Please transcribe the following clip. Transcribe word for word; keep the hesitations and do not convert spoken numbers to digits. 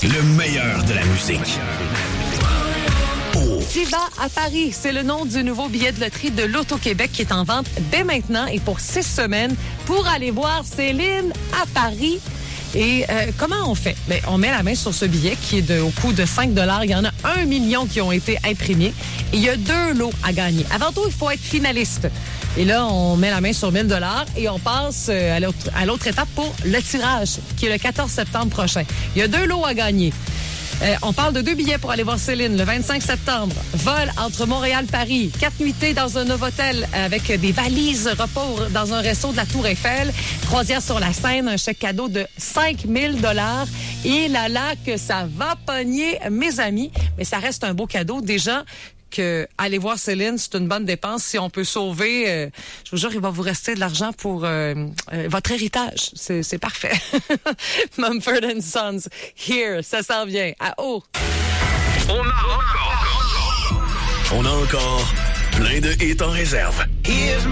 Le meilleur de la musique. Qui va à Paris? C'est le nom du nouveau billet de loterie de l'Auto-Québec qui est en vente dès maintenant et pour six semaines pour aller voir Céline à Paris. Et euh, comment on fait? Bien, on met la main sur ce billet qui est de, au coût de cinq dollars. Il y en a un million qui ont été imprimés. Et il y a deux lots à gagner. Avant tout, il faut être finaliste. Et là, on met la main sur mille dollars et on passe à l'autre, à l'autre étape pour le tirage, qui est le quatorze septembre prochain. Il y a deux lots à gagner. Euh, on parle de deux billets pour aller voir Céline le vingt-cinq septembre. Vol entre Montréal et Paris. Quatre nuitées dans un Novotel avec des valises repos dans un resto de la Tour Eiffel. Croisière sur la Seine, un chèque cadeau de cinq mille dollars. Et là, là, que ça va pogner, mes amis. Mais ça reste un beau cadeau. Déjà, que aller voir Céline, c'est une bonne dépense. Si on peut sauver, euh, je vous jure, il va vous rester de l'argent pour euh, euh, votre héritage. C'est, c'est parfait. Mumford and Sons, Here, ça s'en vient. À haut. On a encore, on a encore plein de hits en réserve. Here's my